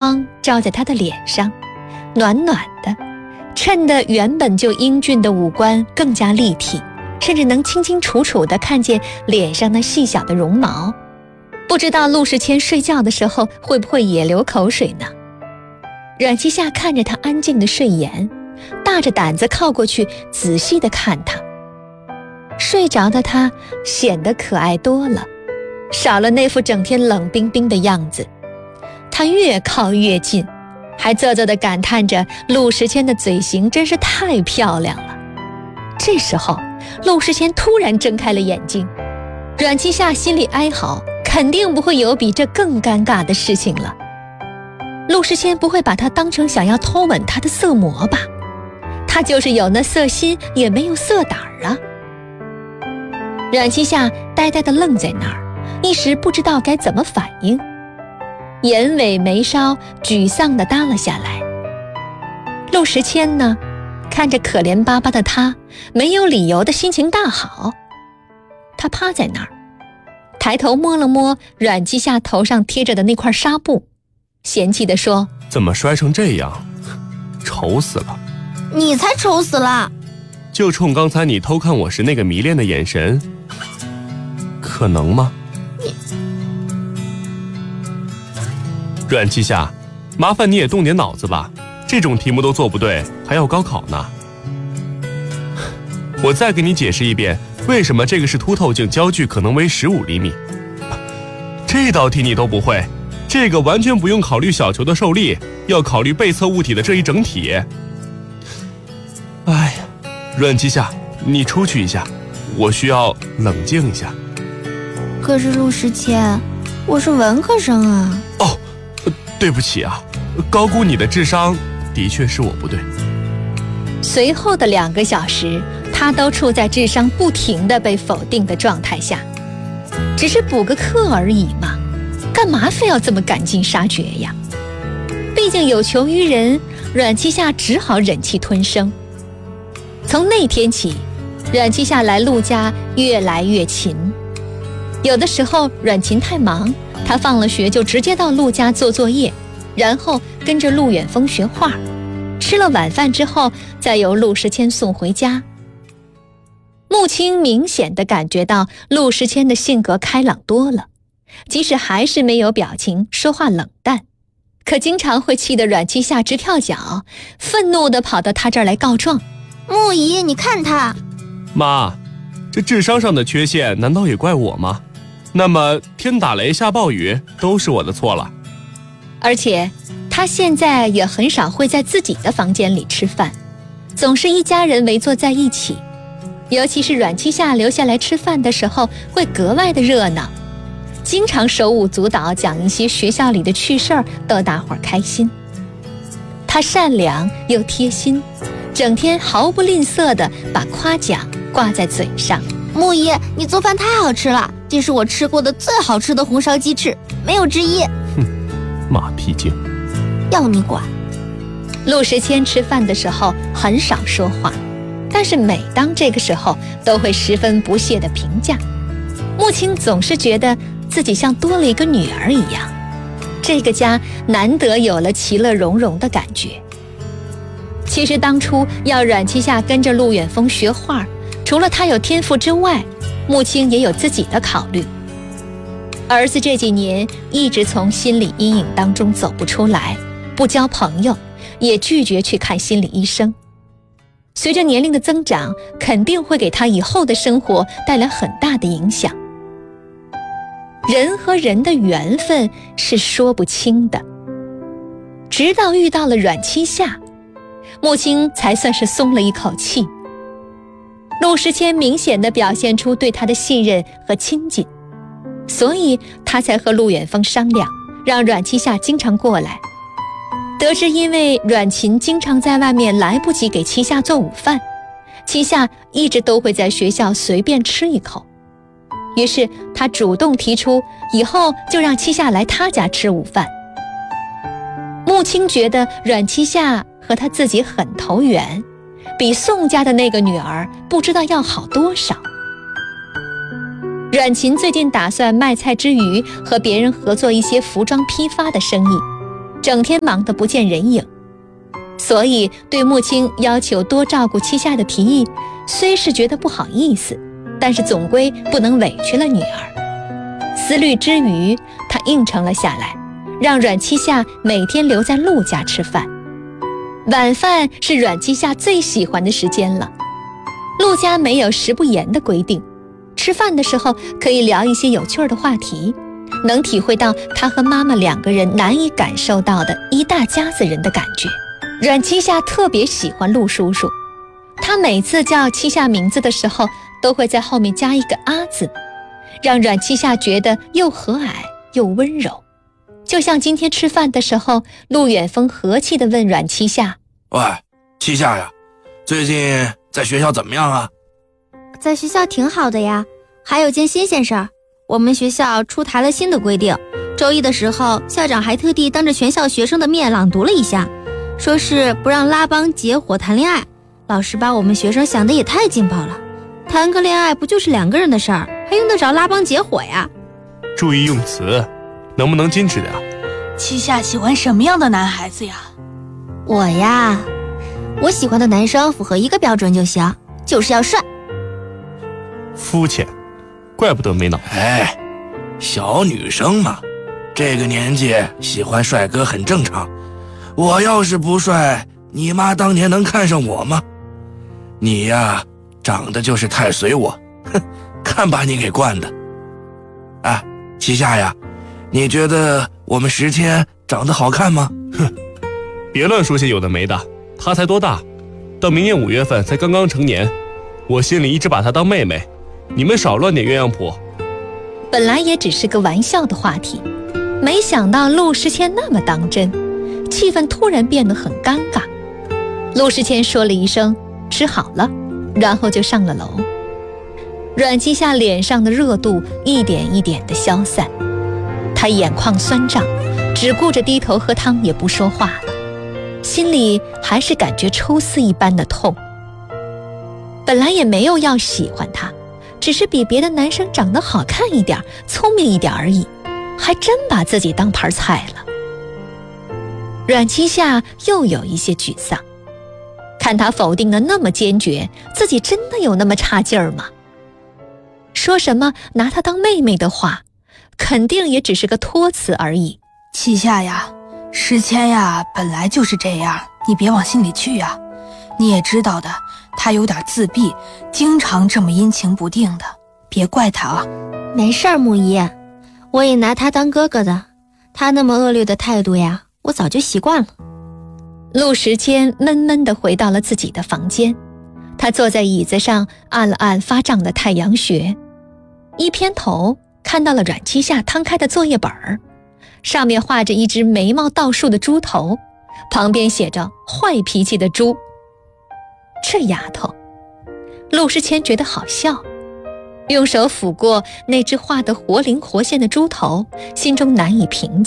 光照在她的脸上，暖暖的，衬得原本就英俊的五官更加立体，甚至能清清楚楚地看见脸上那细小的绒毛。不知道陆世谦睡觉的时候会不会也流口水呢？阮七夏看着他安静的睡颜，大着胆子靠过去仔细地看他。睡着的他显得可爱多了，少了那副整天冷冰冰的样子。他越靠越近，还啧啧地感叹着陆世谦的嘴型真是太漂亮了。这时候陆世谦突然睁开了眼睛，阮七夏心里哀嚎，肯定不会有比这更尴尬的事情了。陆世谦不会把他当成想要偷吻他的色魔吧？他就是有那色心，也没有色胆啊。阮七夏呆呆地愣在那儿，一时不知道该怎么反应，眼尾眉梢沮丧地耷了下来。陆时谦呢，看着可怜巴巴的他，没有理由的心情大好。他趴在那儿，抬头摸了摸阮七夏头上贴着的那块纱布，嫌弃地说： 怎么摔成这样，丑死了。 你才丑死了， 就冲刚才你偷看我时那个迷恋的眼神，可能吗？阮七夏，麻烦你也动点脑子吧，这种题目都做不对，还要高考呢。我再给你解释一遍，为什么这个是凸透镜焦距可能为15厘米。这道题你都不会，这个完全不用考虑小球的受力，要考虑背侧物体的这一整体。哎呀，阮七夏，你出去一下，我需要冷静一下。 可是陆时谦，我是文科生啊。 哦，对不起啊，高估你的智商的确是我不对。 随后的2个小时，他都处在智商不停地被否定的状态下。只是补个课而已嘛，干嘛非要这么赶尽杀绝呀？毕竟有求于人，阮七夏只好忍气吞声。从那天起，阮七夏来陆家越来越勤。有的时候阮勤太忙，他放了学就直接到陆家做作业，然后跟着陆远峰学画，吃了晚饭之后再由陆时谦送回家。穆青明显地感觉到陆时谦的性格开朗多了，即使还是没有表情，说话冷淡，可经常会气得阮七夏直跳脚，愤怒地跑到他这儿来告状。 穆姨，你看他。 妈，这智商上的缺陷难道也怪我吗？那么天打雷下暴雨都是我的错了。 而且他现在也很少会在自己的房间里吃饭，总是一家人围坐在一起，尤其是阮七夏留下来吃饭的时候会格外的热闹，经常手舞足蹈讲一些学校里的趣事儿，逗大伙儿开心。他善良又贴心，整天毫不吝啬地把夸奖挂在嘴上。 穆姨，你做饭太好吃了，这是我吃过的最好吃的红烧鸡翅，没有之一。 哼，马屁精， 要你管。 陆时谦吃饭的时候很少说话，但是每当这个时候都会十分不屑地评价。穆青总是觉得自己像多了一个女儿一样，这个家难得有了其乐融融的感觉。其实当初要阮七夏跟着陆远峰学画，除了他有天赋之外，穆青也有自己的考虑。儿子这几年一直从心理阴影当中走不出来，不交朋友，也拒绝去看心理医生。随着年龄的增长，肯定会给他以后的生活带来很大的影响。人和人的缘分是说不清的，直到遇到了阮七夏，穆青才算是松了一口气。陆时谦明显地表现出对他的信任和亲近，所以他才和陆远峰商量，让阮七夏经常过来。得知因为阮勤经常在外面来不及给七夏做午饭，七夏一直都会在学校随便吃一口，于是他主动提出以后就让七夏来他家吃午饭。穆青觉得阮七夏和他自己很投缘，比宋家的那个女儿不知道要好多少。阮勤最近打算卖菜之余和别人合作一些服装批发的生意， 整天忙得不见人影。所以对母亲要求多照顾妻夏的提议，虽是觉得不好意思，但是总归不能委屈了女儿。思虑之余，他应承了下来，让阮妻夏每天留在陆家吃饭。晚饭是阮妻夏最喜欢的时间了。陆家没有食不言的规定，吃饭的时候可以聊一些有趣的话题，能体会到他和妈妈2个人难以感受到的一大家子人的感觉。阮妻夏特别喜欢陆叔叔，他每次叫妻夏名字的时候，都会在后面加一个啊字，让阮妻夏觉得又和蔼又温柔。就像今天吃饭的时候，陆远峰和气地问阮妻夏：“ 喂，妻夏呀，最近在学校怎么样啊？”“ 在学校挺好的呀，还有件新鲜事儿，我们学校出台了新的规定，周一的时候，校长还特地当着全校学生的面朗读了一下，说是不让拉帮结伙谈恋爱。老师把我们学生想的也太劲爆了，谈个恋爱不就是2个人的事儿，还用得着拉帮结伙呀？”“ 注意用词，能不能矜持点？”“ 妻夏喜欢什么样的男孩子呀？”“ 我呀，我喜欢的男生符合一个标准就行，就是要帅。”“ 肤浅，怪不得没脑子。”“ 哎，小女生嘛，这个年纪喜欢帅哥很正常。我要是不帅，你妈当年能看上我吗？你呀，长得就是太随我，哼，看把你给惯的。啊，妻夏呀，你觉得我们石谦长得好看吗？”“ 哼，别乱说些有的没的，他才多大，到明年5月份才刚刚成年，我心里一直把他当妹妹，你们少乱点鸳鸯谱。” 本来也只是个玩笑的话题，没想到陆时谦那么当真，气氛突然变得很尴尬。陆时谦说了一声“吃好了”，然后就上了楼。阮妻夏脸上的热度一点一点地消散，她眼眶酸胀，只顾着低头喝汤，也不说话了，心里还是感觉抽丝一般的痛。本来也没有要喜欢他，只是比别的男生长得好看一点，聪明一点而已，还真把自己当盘菜了。阮妻夏又有一些沮丧，看他否定的那么坚决，自己真的有那么差劲儿吗？说什么拿她当妹妹的话，肯定也只是个托词而已。 “妻夏呀，石谦呀，本来就是这样，你别往心里去呀。你也知道的，他有点自闭，经常这么阴晴不定的，别怪他啊。”“ 没事儿，木姨，我也拿他当哥哥的，他那么恶劣的态度呀，我早就习惯了。” 陆时谦闷闷地回到了自己的房间，他坐在椅子上按了按发胀的太阳穴，一偏头看到了阮妻夏摊开的作业本儿，上面画着一只眉毛倒竖的猪头，旁边写着“坏脾气的猪”。这丫头，陆时谦觉得好笑，用手抚过那只画得活灵活现的猪头，心中难以平静。